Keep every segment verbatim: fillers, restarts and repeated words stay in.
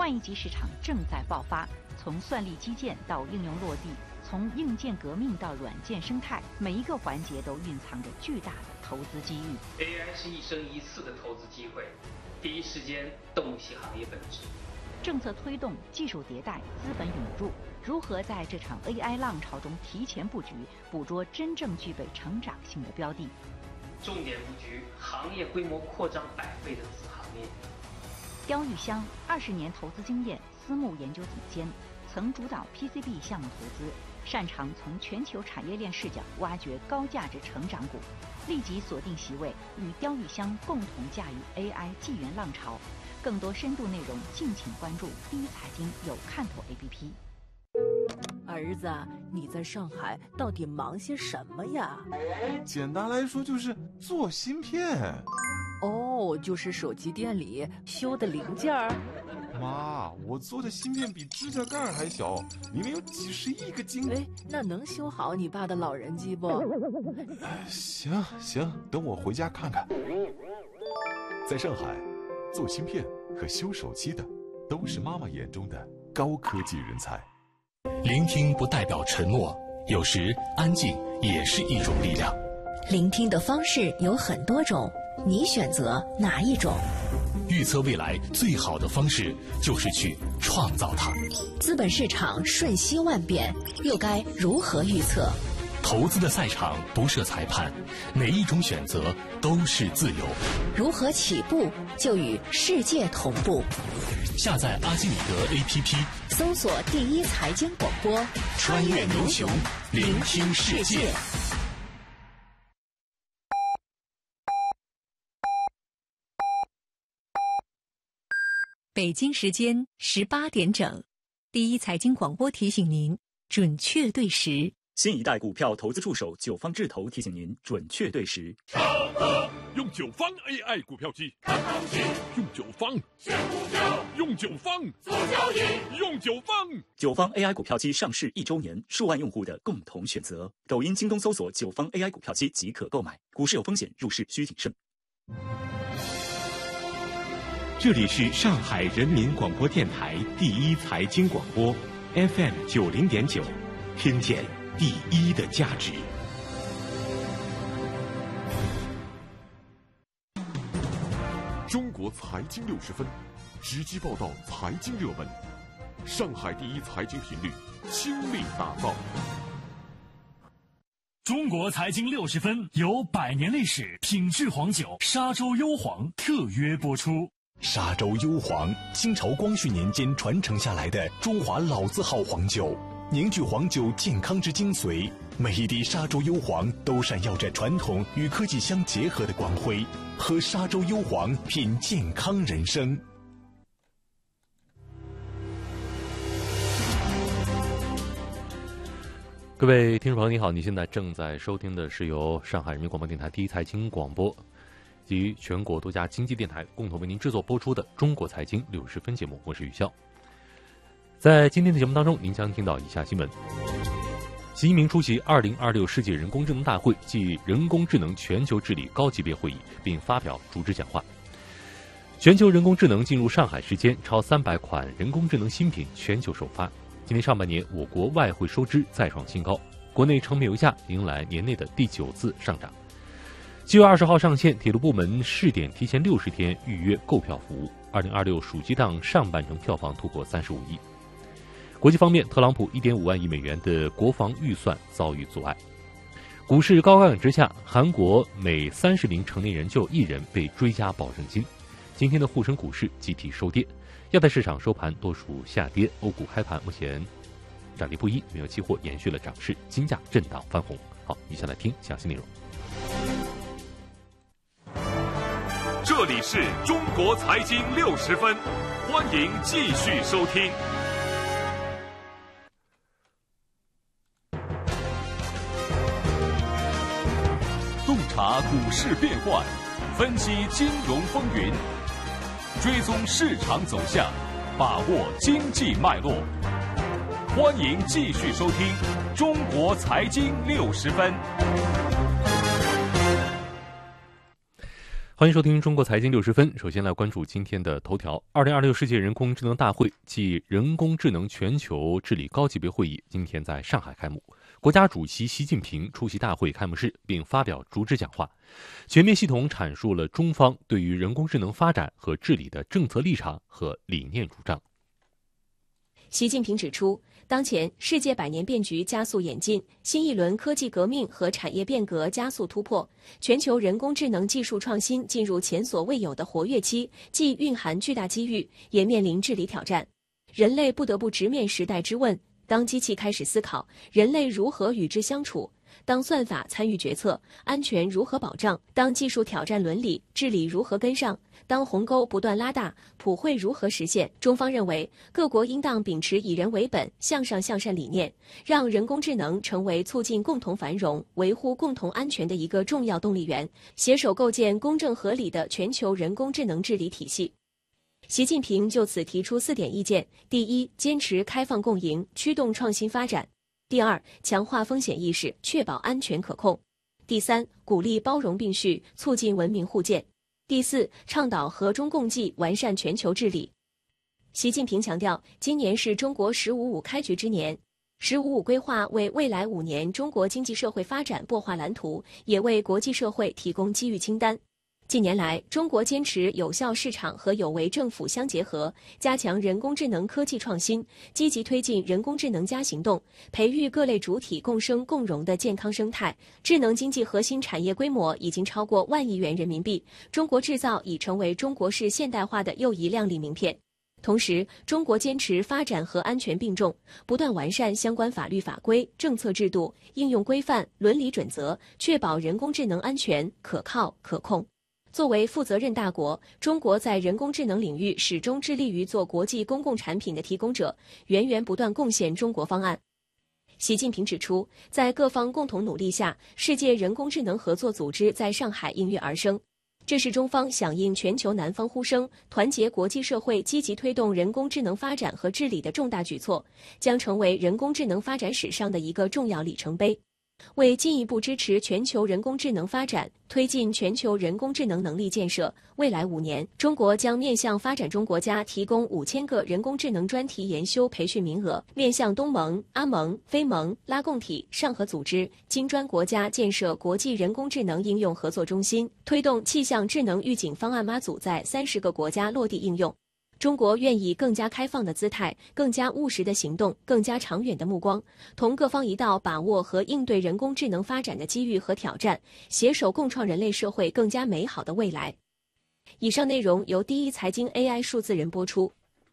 万亿级市场正在爆发，从算力基建到应用落地，从硬件革命到软件生态，每一个环节都蕴藏着巨大的投资机遇。 A I 是一生一次的投资机会，第一时间洞悉行业本质。 政策推动、技术迭代、资本涌入，如何在这场 A I 浪潮中提前布局，捕捉真正具备成长性的标的？ 重点布局行业规模扩张百倍的子行业。 刁玉香二十年投资经验，私募研究顶尖，曾主导 P C B 项目投资，擅长从全球产业链视角挖掘高价值成长股。立即锁定席位，与刁玉香共同驾驭 A I 纪元浪潮。更多深度内容，敬请关注第一财经有看头 A P P。 儿子，你在上海到底忙些什么呀？ 简单来说就是做芯片。 哦，就是手机店里修的零件儿。 妈，我做的芯片比指甲盖还小，里面有几十亿个晶。 哎，那能修好你爸的老人机不？ 行行，等我回家看看。 在上海，做芯片和修手机的都是妈妈眼中的高科技人才。 聆听不代表沉默，有时安静也是一种力量。 聆听的方式有很多种，你选择哪一种？ 预测未来最好的方式就是去创造它。 资本市场瞬息万变，又该如何预测？ 投资的赛场不设裁判，每一种选择都是自由。 如何起步就与世界同步？ 下载阿基米德 A P P， 搜索第一财经广播， 穿越牛熊，聆听世界。 北京时间十八点整，第一财经广播提醒您准确对时。 新一代股票投资助手九方智投提醒您准确对时。 用九方 A I 股票机，看行情；用九方选股票，用九方做交易，用九方。 九方 A I 股票机上市一周年，数万用户的共同选择。抖音、京东搜索九方 A I 股票机即可购买。股市有风险，入市需谨慎。 这里是上海人民广播电台第一财经广播 F M 九零点九，听见第一的价值。 中国财经六十分，直击报道财经热门，上海第一财经频率倾力打造。 中国财经六十分由百年历史品质黄酒沙洲幽黄特约播出。 沙洲幽黄，清朝光绪年间传承下来的中华老字号黄酒，凝聚黄酒健康之精髓。每一滴沙洲幽黄都闪耀着传统与科技相结合的光辉。喝沙洲幽黄，品健康人生。 各位听众朋友，你好，你现在正在收听的是由上海人民广播电台第一财经广播及全国多家经济电台共同为您制作播出的《中国财经六十分》节目，我是宇潇。在今天的节目当中，您将听到以下新闻：习近平出席二零二六世界人工智能大会暨人工智能全球治理高级别会议，并发表主旨讲话。全球人工智能进入上海时间，超三百款人工智能新品全球首发。今年上半年，我国外汇收支再创新高，国内成品油价迎来年内的第九次上涨。七月二十号上线，铁路部门试点提前六十天预约购票服务。二零二六暑期档上半程票房突破三十五亿。国际方面，特朗普一点五万亿美元的国防预算遭遇阻碍。股市高开之下，韩国每三十名成年人就有一人被追加保证金。今天的沪深股市集体收跌，亚太市场收盘多数下跌，欧股开盘目前涨跌不一，原油期货延续了涨势，金价震荡翻红。好，以下来听详细内容。 这里是中国财经六十分，欢迎继续收听。洞察股市变幻，分析金融风云，追踪市场走向，把握经济脉络。欢迎继续收听《中国财经六十分》。 欢迎收听中国财经六十分。首先来关注今天的头条。二零二六世界人工智能大会暨人工智能全球治理高级别会议今天在上海开幕。国家主席习近平出席大会开幕式并发表主旨讲话，全面系统阐述了中方对于人工智能发展和治理的政策立场和理念主张。 习近平指出，当前世界百年变局加速演进，新一轮科技革命和产业变革加速突破，全球人工智能技术创新进入前所未有的活跃期，既蕴含巨大机遇，也面临治理挑战。人类不得不直面时代之问：当机器开始思考，人类如何与之相处？当算法参与决策，安全如何保障？当技术挑战伦理，治理如何跟上？当鸿沟不断拉大，普惠如何实现？中方认为，各国应当秉持以人为本、向上向善理念，让人工智能成为促进共同繁荣、维护共同安全的一个重要动力源，携手构建公正合理的全球人工智能治理体系。习近平就此提出四点意见：第一，坚持开放共赢，驱动创新发展；第二，强化风险意识，确保安全可控；第三，鼓励包容并蓄，促进文明互鉴；第四，倡导和中共济，完善全球治理。习近平强调，今年是中国“十五五”开局之年，“十五五”规划为未来五年中国经济社会发展擘画蓝图，也为国际社会提供机遇清单。近年来，中国坚持有效市场和有为政府相结合，加强人工智能科技创新，积极推进人工智能加行动，培育各类主体共生共荣的健康生态。智能经济核心产业规模已经超过万亿元人民币，中国制造已成为中国式现代化的又一亮丽名片。同时，中国坚持发展和安全并重，不断完善相关法律法规、政策制度、应用规范、伦理准则，确保人工智能安全、可靠、可控。作为负责任大国，中国在人工智能领域始终致力于做国际公共产品的提供者，源源不断贡献中国方案。习近平指出，在各方共同努力下，世界人工智能合作组织在上海应运而生。这是中方响应全球南方呼声，团结国际社会积极推动人工智能发展和治理的重大举措，将成为人工智能发展史上的一个重要里程碑。为进一步支持全球人工智能发展，推进全球人工智能能力建设，未来五年，中国将面向发展中国家提供五千个人工智能专题研修培训名额，面向东盟、阿盟、非盟、拉共体、上合组织、金砖国家建设国际人工智能应用合作中心，推动气象智能预警方案妈祖在三十个国家落地应用。中国愿以更加开放的姿态、更加务实的行动、更加长远的目光，同各方一道把握和应对人工智能发展的机遇和挑战，携手共创人类社会更加美好的未来。以上内容由第一财经 A I 数字人播出。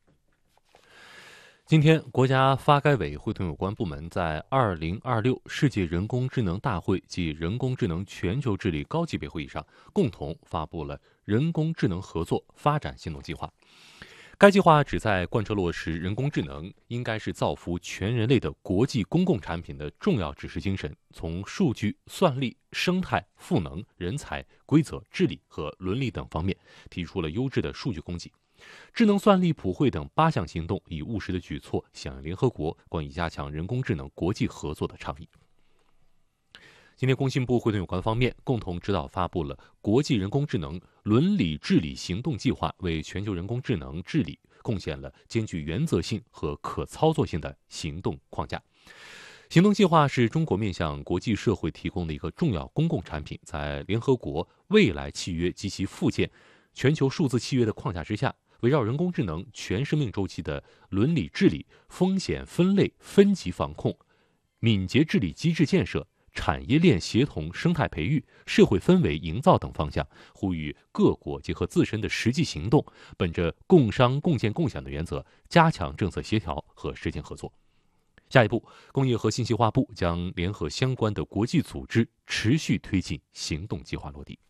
今天，国家发改委会同有关部门在二零二六世界人工智能大会暨人工智能全球治理高级别会议上，共同发布了人工智能合作发展行动计划。该计划旨在贯彻落实人工智能应该是造福全人类的国际公共产品的重要指示精神，从数据、算力、生态、赋能、人才、规则、治理和伦理等方面提出了优质的数据供给。智能算力普惠等八项行动以务实的举措响应联合国关于加强人工智能国际合作的倡议。今天，工信部会同有关方面共同指导发布了国际人工智能伦理治理行动计划，为全球人工智能治理贡献了兼具原则性和可操作性的行动框架。行动计划是中国面向国际社会提供的一个重要公共产品，在联合国未来契约及其附件、全球数字契约的框架之下，围绕人工智能全生命周期的伦理治理、风险分类、分级防控、敏捷治理机制建设、产业链协同、生态培育、社会氛围营造等方向，呼吁各国结合自身的实际行动，本着共商共建共享的原则，加强政策协调和实践合作。下一步，工业和信息化部将联合相关的国际组织，持续推进行动计划落地。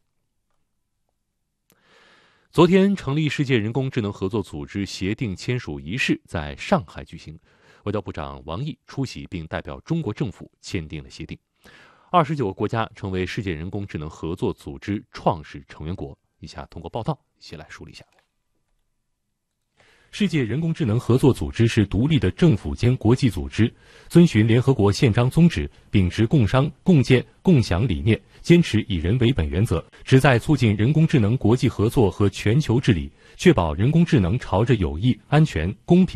昨天，成立世界人工智能合作组织协定签署仪式在上海举行，外交部长王毅出席并代表中国政府签订了协定。二十九个国家成为世界人工智能合作组织创始成员国。以下通过报道一起来梳理一下。 世界人工智能合作组织是独立的政府间国际组织，遵循联合国宪章宗旨，秉持共商、共建、共享理念，坚持以人为本原则，旨在促进人工智能国际合作和全球治理，确保人工智能朝着有益、安全、公平